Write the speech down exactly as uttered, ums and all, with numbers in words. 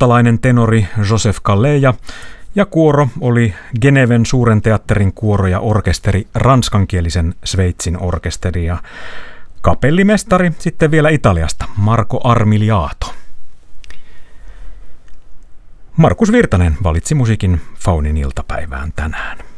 maltalainen tenori Joseph Calleja, ja kuoro oli Geneven suuren teatterin kuoro ja orkesteri, ranskankielisen Sveitsin orkesteri, ja kapellimestari sitten vielä Italiasta, Marco Armiliato. Markus Virtanen valitsi musiikin Faunin iltapäivään tänään.